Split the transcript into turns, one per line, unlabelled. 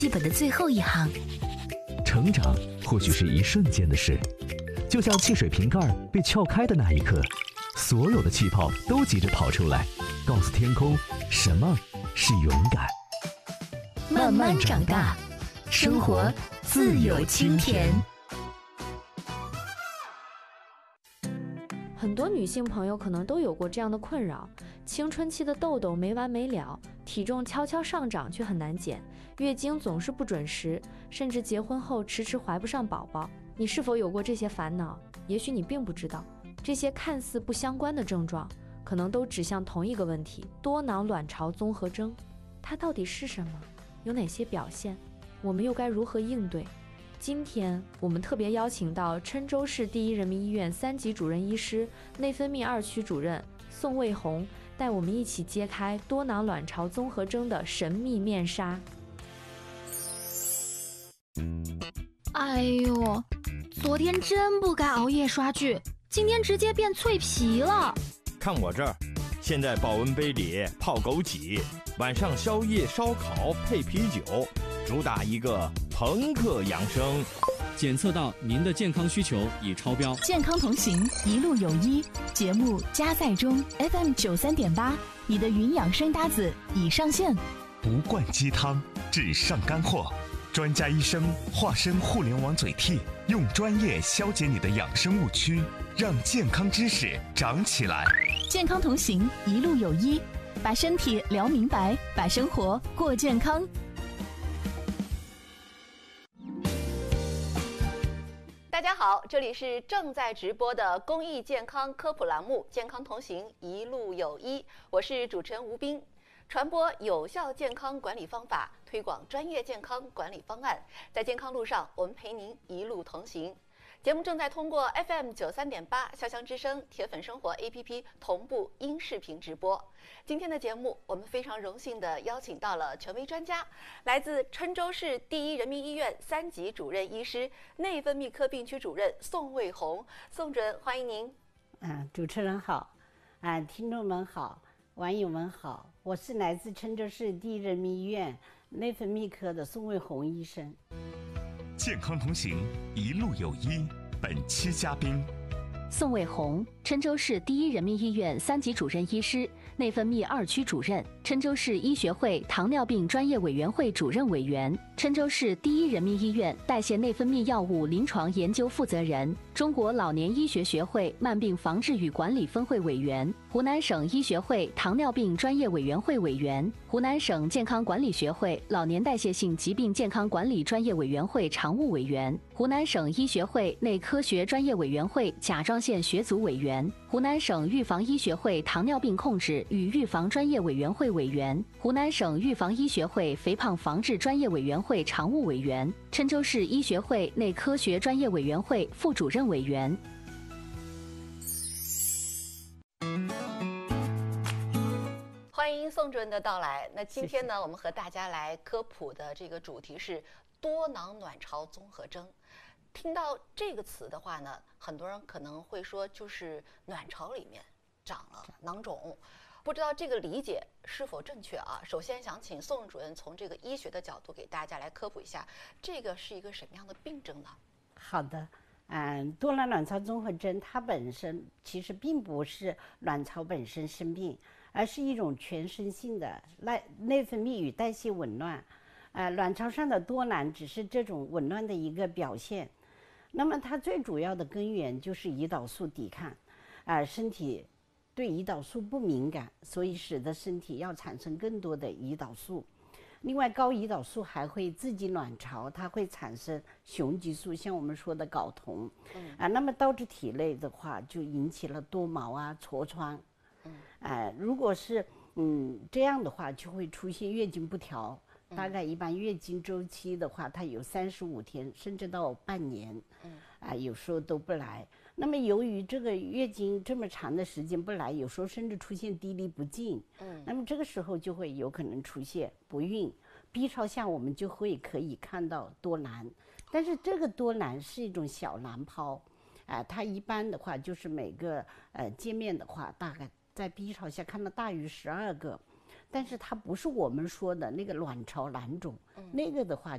基本的最后一行。
成长或许是一瞬间的事，就像汽水瓶盖被撬开的那一刻，所有的气泡都急着跑出来，告诉天空什么是勇敢。
慢慢长大，生活自有清甜。
很多女性朋友可能都有过这样的困扰：青春期的痘痘没完没了，体重悄悄上涨却很难减，月经总是不准时，甚至结婚后迟迟怀不上宝宝。你是否有过这些烦恼？也许你并不知道，这些看似不相关的症状，可能都指向同一个问题——多囊卵巢综合征。它到底是什么？有哪些表现？我们又该如何应对？今天我们特别邀请到郴州市第一人民医院3级主任医师、内分泌2区主任宋卫红，带我们一起揭开多囊卵巢综合征的神秘面纱。
哎呦，昨天真不该熬夜刷剧，今天直接变脆皮了。
看我这儿，现在保温杯里泡枸杞，晚上宵夜烧烤配啤酒，主打一个朋克养生。
检测到您的健康需求已超标。
健康同行，一路有医。节目加载中 FM 93.8，你的云养生搭子已上线。
不灌鸡汤，只上干货。专家医生化身互联网嘴替，用专业消解你的养生误区，让健康知识长起来。
健康同行，一路有医，把身体聊明白，把生活过健康。
大家好，这里是正在直播的公益健康科普栏目《健康同行，一路有医》，我是主持人吴斌。传播有效健康管理方法，推广专业健康管理方案，在健康路上，我们陪您一路同行。节目正在通过 FM 93.8、潇湘之声、铁粉生活 APP 同步音视频直播。今天的节目，我们非常荣幸地邀请到了权威专家，来自郴州市第一人民医院3级主任医师、内分泌科病区主任宋卫红。宋主任，欢迎您。
主持人好，听众们好，网友们好，我是来自郴州市第一人民医院内分泌科的宋卫红医生。
健康同行，一路有医。本期嘉宾
宋卫红，郴州市第一人民医院3级主任医师、内分泌2区主任，郴州市医学会糖尿病专业委员会主任委员，郴州市第一人民医院代谢内分泌药物临床研究负责人，中国老年医学学会慢病防治与管理分会委员，湖南省医学会糖尿病专业委员会委员，湖南省健康管理学会老年代谢性疾病健康管理专业委员会常务委员，湖南省医学会内科学专业委员会甲状腺学组委员，湖南省预防医学会糖尿病控制与预防专业委员会委员，湖南省预防医学会肥胖防治专业委员会常务委员，郴州市医学会内科学专业委员会副主任委员。
欢迎宋主任的到来。那今天呢，我们和大家来科普的这个主题是多囊卵巢综合征。听到这个词的话呢，很多人可能会说，就是卵巢里面长了囊肿。不知道这个理解是否正确啊？首先想请宋主任从这个医学的角度给大家来科普一下，这个是一个什么样的病症呢？
好的，多囊卵巢综合征它本身其实并不是卵巢本身生病，而是一种全身性的内分泌与代谢紊乱。卵巢上的多囊只是这种紊乱的一个表现。那么它最主要的根源就是胰岛素抵抗，身体对胰岛素不敏感，所以使得身体要产生更多的胰岛素。另外，高胰岛素还会刺激卵巢，它会产生雄激素，像我们说的睾酮，那么导致体内的话，就引起了多毛痤疮。如果是这样的话，就会出现月经不调。大概一般月经周期的话，它有35天，甚至到半年，有时候都不来。那么由于这个月经这么长的时间不来，有时候甚至出现滴沥不尽，那么这个时候就会有可能出现不孕。B 超下我们就可以看到多囊，但是这个多囊是一种小囊泡，它一般的话就是每个界面的话，大概在 B 超下看到大于12个。 但是它不是我们说的那个卵巢囊肿，那个的话